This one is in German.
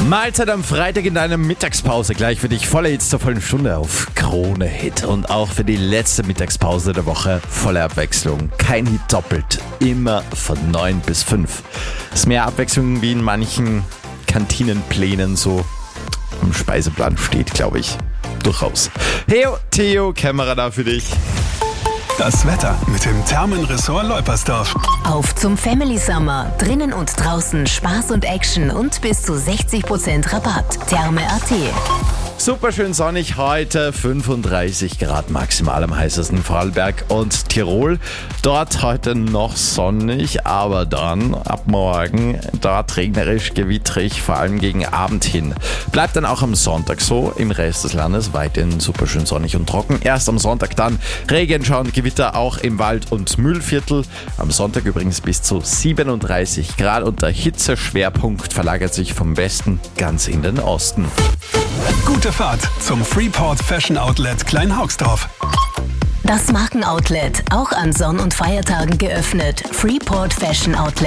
Mahlzeit am Freitag in deiner Mittagspause. Gleich für dich volle Hits zur vollen Stunde auf Krone Hit. Und auch für die letzte Mittagspause der Woche volle Abwechslung. Kein Hit doppelt. Immer von 9 bis 5. Es ist mehr Abwechslung wie in manchen Kantinenplänen so am Speiseplan steht, glaube ich. Durchaus. Hey, Theo, Kämmerer da für dich. Das Wetter mit dem Thermenressort Leupersdorf. Auf zum Family Summer. Drinnen und draußen Spaß und Action und bis zu 60% Rabatt. Therme.at. Super schön sonnig heute, 35 Grad maximal am heißesten Vorarlberg und Tirol. Dort heute noch sonnig, aber dann ab morgen dort regnerisch, gewittrig, vor allem gegen Abend hin. Bleibt dann auch am Sonntag so, im Rest des Landes weiterhin super schön sonnig und trocken. Erst am Sonntag dann Regenschauer und Gewitter auch im Wald- und Mühlviertel. Am Sonntag übrigens bis zu 37 Grad und der Hitzeschwerpunkt verlagert sich vom Westen ganz in den Osten. Gute Fahrt zum Freeport Fashion Outlet Kleinhaugsdorf. Das Markenoutlet, auch an Sonn- und Feiertagen geöffnet. Freeport Fashion Outlet.